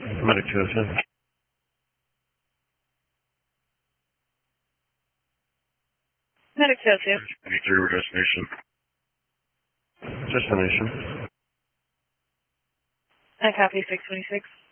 Medic 202. Medic 202. 83, we're destination. Destination. I copy 626.